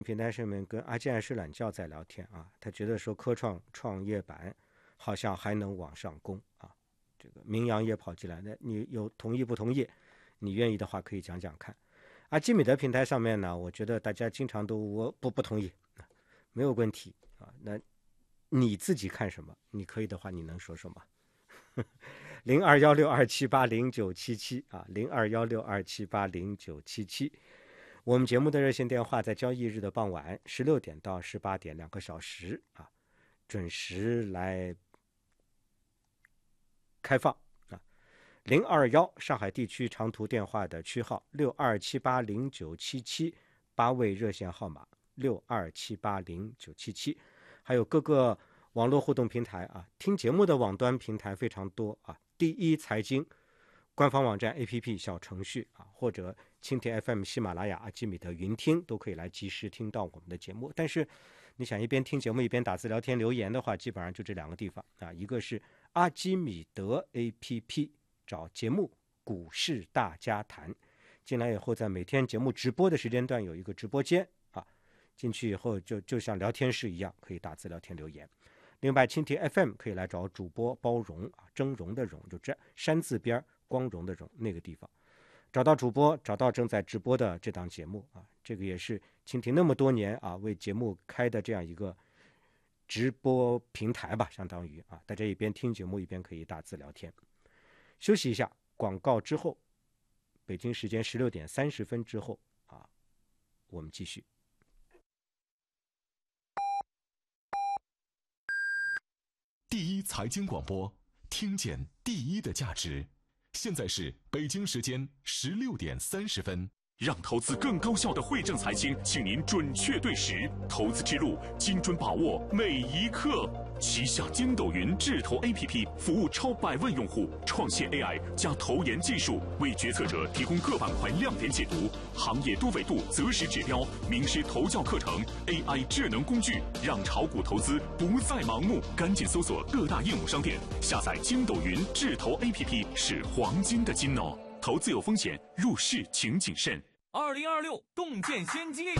平台上面跟阿健爱睡懒觉在聊天啊，他觉得说科创业板好像还能往上攻啊。这个名扬也跑进来，那你有同意不同意？你愿意的话可以讲讲看。基米德平台上面呢，我觉得大家经常都我不同意，没有问题啊。那你自己看什么？你可以的话，你能说说吗？0216278097啊，0216278097。我们节目的热线电话在交易日的傍晚16点到18点2个小时啊，准时来开放啊。021上海地区长途电话的区号62780977，八位热线号码62780977，还有各个网络互动平台啊，听节目的网端平台非常多啊，第一财经官方网站 APP 小程序啊，或者蜻蜓 FM、喜马拉雅、阿基米德云听都可以来及时听到我们的节目。但是你想一边听节目一边打字聊天留言的话，基本上就这两个地方啊，一个是阿基米德 APP 找节目股市大家谈，进来以后在每天节目直播的时间段有一个直播间啊，进去以后就像聊天室一样，可以打字聊天留言。另外蜻蜓 FM 可以来找主播包容啊，峥嵘的嵘，就这山字边光荣的荣那个地方，找到主播，找到正在直播的这档节目啊，这个也是蜻蜓那么多年啊为节目开的这样一个直播平台吧，相当于啊，大家一边听节目一边可以打字聊天。休息一下，广告之后，北京时间16点30分之后啊，我们继续。 第一财经广播，听见第一的价值。现在是北京时间16点30分。让投资更高效的汇正财经，请您准确对时，投资之路精准把握每一刻。旗下筋斗云智投 APP 服务超100万用户，创新 AI 加投研技术，为决策者提供各板块亮点解读、行业多维度择时指标、名师投教课程、AI 智能工具，让炒股投资不再盲目。赶紧搜索各大应用商店，下载筋斗云智投 APP 是黄金的金哦。投资有风险，入市请谨慎。 2026洞见先机，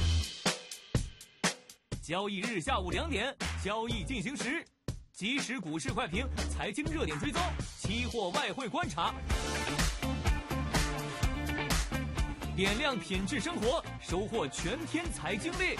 交易日下午2点，交易进行时，即时股市快评、财经热点追踪、期货外汇观察，点亮品质生活，收获全天财经力。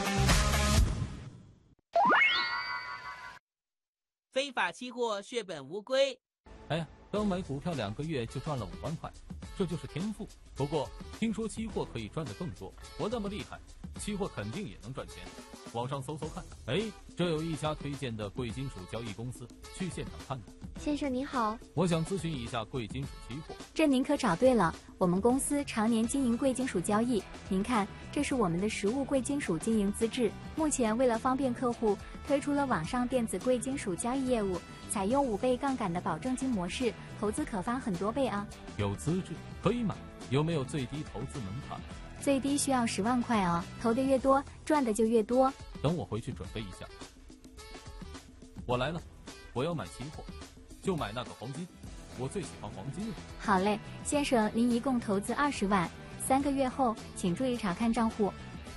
非法期货血本无归。 哎呀，刚买股票2个月就赚了5万块，这就是天赋。不过听说期货可以赚得更多，我那么厉害，期货肯定也能赚钱。网上搜搜看，哎，这有一家推荐的贵金属交易公司，去现场看看。 先生您好， 我想咨询一下贵金属期货。 这您可找对了，我们公司常年经营贵金属交易。您看，这是我们的实物贵金属经营资质。目前为了方便客户，推出了网上电子贵金属交易业务，采用5倍杠杆的保证金模式，投资可翻很多倍啊。 有资质可以买，有没有最低投资门槛？ 最低需要10万块哦，投的越多，赚的就越多。 等我回去准备一下。我来了，我要买期货，就买那个黄金，我最喜欢黄金了。 好嘞，先生，您一共投资20万，3个月后请注意查看账户。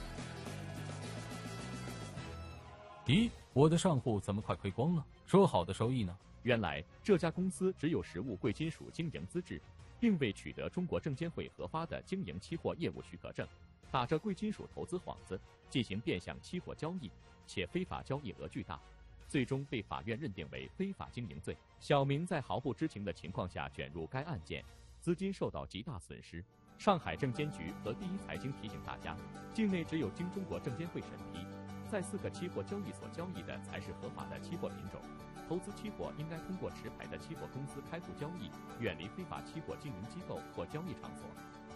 咦，我的账户怎么快亏光了？说好的收益呢？ 原来这家公司只有实物贵金属经营资质，并未取得中国证监会核发的经营期货业务许可证，打着贵金属投资幌子进行变相期货交易，且非法交易额巨大，最终被法院认定为非法经营罪。小明在毫不知情的情况下卷入该案件，资金受到极大损失。上海证监局和第一财经提醒大家，境内只有经中国证监会审批，在4个期货交易所交易的才是合法的期货品种。投资期货应该通过持牌的期货公司开户交易，远离非法期货经营机构或交易场所。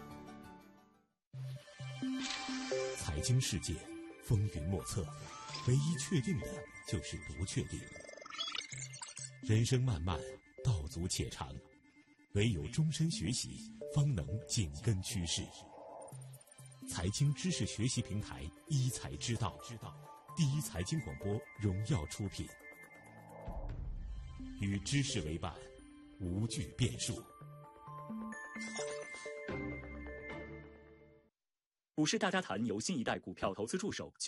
财经世界风云莫测，唯一确定的就是不确定。人生漫漫，道阻且长，唯有终身学习，方能紧跟趋势。财经知识学习平台一财之道，第一财经广播荣耀出品，与知识为伴，无惧变数。 股市大家谈由新一代股票投资助手